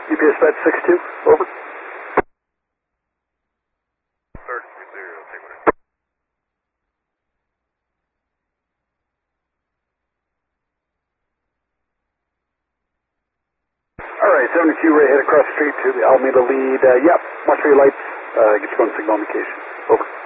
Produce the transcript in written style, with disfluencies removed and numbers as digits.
UPS Fed 62, over. All right, 72, right, head across the street to the Alameda lead. Yep, watch for your lights. Get your phone signal indication. Over.